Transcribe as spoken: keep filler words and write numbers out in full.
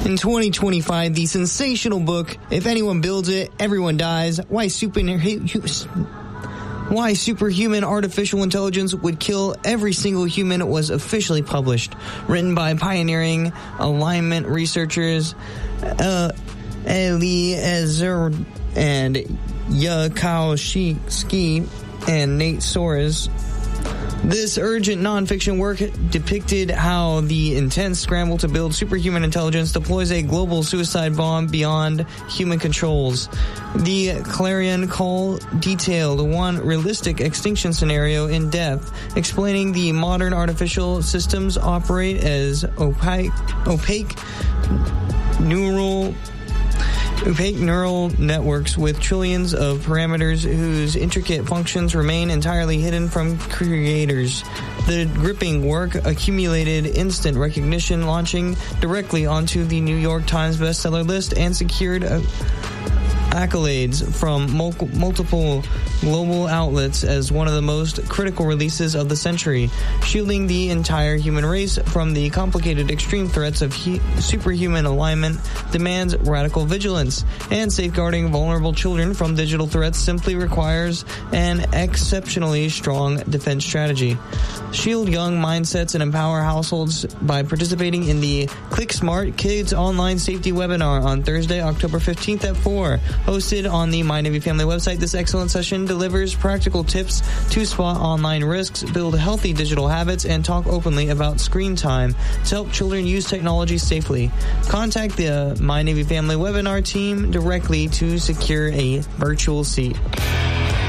In twenty twenty-five, the sensational book, If Anyone Builds It, Everyone Dies, Why Super... Why Superhuman Artificial Intelligence Would Kill Every Single Human was officially published. Written by pioneering alignment researchers uh, Eliezer and Yakowski and Nate Soares. This urgent nonfiction work depicted how the intense scramble to build superhuman intelligence deploys a global suicide bomb beyond human controls. The Clarion Call detailed one realistic extinction scenario in depth, explaining the modern artificial systems operate as opaque, opaque neural Opaque neural networks with trillions of parameters whose intricate functions remain entirely hidden from creators. The gripping work accumulated instant recognition, launching directly onto the New York Times bestseller list and secured a accolades from mul- multiple global outlets as one of the most critical releases of the century, shielding the entire human race from the complicated extreme threats of he- superhuman alignment demands radical vigilance, and safeguarding vulnerable children from digital threats simply requires an exceptionally strong defense strategy. Shield young mindsets and empower households by participating in the Click Smart Kids Online Safety Webinar on Thursday, October fifteenth at four. Hosted on the My Navy Family website, this excellent session delivers practical tips to spot online risks, build healthy digital habits, and talk openly about screen time to help children use technology safely. Contact the My Navy Family webinar team directly to secure a virtual seat.